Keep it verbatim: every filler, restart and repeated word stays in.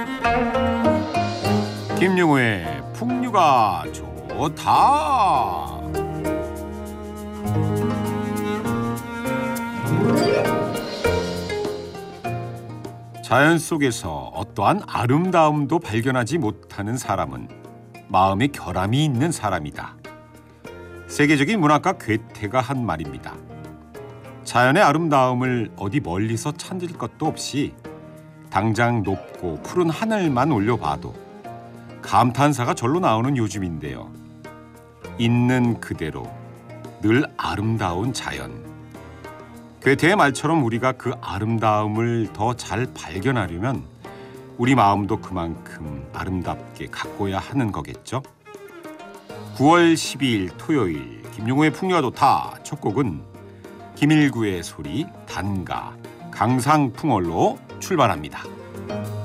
김용우의 풍류가 좋다. 자연 속에서 어떠한 아름다움도 발견하지 못하는 사람은 마음에 결함이 있는 사람이다. 세계적인 문학가 괴테가 한 말입니다. 자연의 아름다움을 어디 멀리서 찾을 것도 없이 당장 높고 푸른 하늘만 올려봐도 감탄사가 절로 나오는 요즘인데요. 있는 그대로 늘 아름다운 자연. 괴테의 말처럼 우리가 그 아름다움을 더 잘 발견하려면 우리 마음도 그만큼 아름답게 가꿔야 하는 거겠죠? 구월 십이일 토요일 김용우의 풍류가 좋다. 첫 곡은 김일구의 소리 단가 강상풍월로 출발합니다.